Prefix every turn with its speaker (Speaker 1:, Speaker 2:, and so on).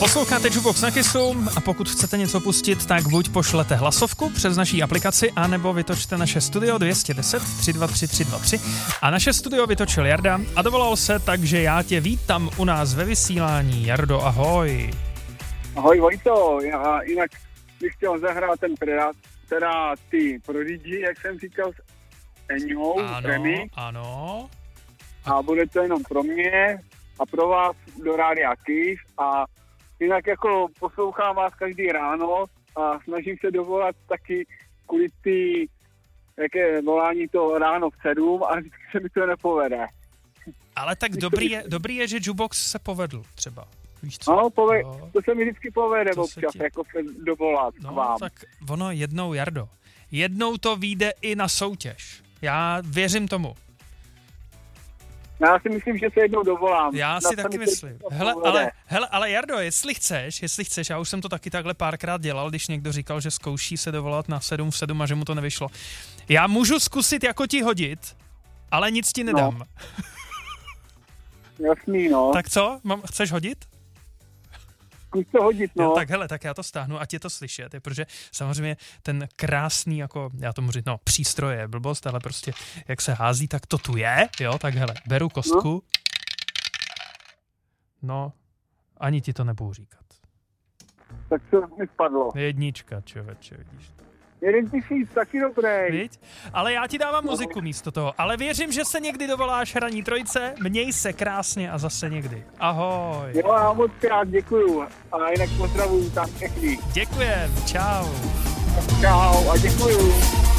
Speaker 1: Posloucháte Jukebox na Kissu a pokud chcete něco pustit, tak buď pošlete hlasovku přes naší aplikaci, anebo vytočte naše studio 210 323 323 a naše studio vytočil Jarda a dovolal se, takže já tě vítám u nás ve vysílání. Jardo, ahoj.
Speaker 2: Ahoj Vojto, já jinak bych chtěl zahrát ten teda ty Prodigy, jak jsem říkal, s Eňou, Remy.
Speaker 1: Ano.
Speaker 2: A bude to jenom pro mě a pro vás do Rádia Kiss a jinak jako poslouchám vás každý ráno a snažím se dovolat taky kvůli ty, jaké volání to ráno v 7 a vždycky se mi to nepovede.
Speaker 1: Ale tak dobrý je, že Jukebox se povedl třeba. Víš co?
Speaker 2: No, to se mi vždycky povede občas, jako se dovolat k vám.
Speaker 1: Tak ono jednou, Jardo, jednou to vyjde i na soutěž. Já věřím tomu.
Speaker 2: Já si myslím, že se jednou dovolám.
Speaker 1: Já si taky myslím. Ale Jardo, jestli chceš, já už jsem to taky takhle párkrát dělal, když někdo říkal, že zkouší se dovolat na 7 v 7 a že mu to nevyšlo. Já můžu zkusit jako ti hodit, ale nic ti nedám.
Speaker 2: No. Jasný, no.
Speaker 1: Tak co? Chceš hodit?
Speaker 2: Zkus to hodit, no.
Speaker 1: Jo, tak hele, tak já to stáhnu, ať je to slyšet, protože samozřejmě ten krásný, jako, já tomu říct, přístroj je blbost, ale prostě jak se hází, tak to tu je, jo, tak hele, beru kostku, no, ani ti to nebudu říkat.
Speaker 2: Tak to mi spadlo.
Speaker 1: 1, člověče, vidíš.
Speaker 2: 1 000, taky dobrý.
Speaker 1: Viď? Ale já ti dávám muziku místo toho. Ale věřím, že se někdy dovoláš hraní trojce. Měj se krásně a zase někdy. Ahoj.
Speaker 2: Jo, já moc krát děkuju. A jinak pozdravuju tam všechny.
Speaker 1: Děkujem, čau.
Speaker 2: Čau a děkuju.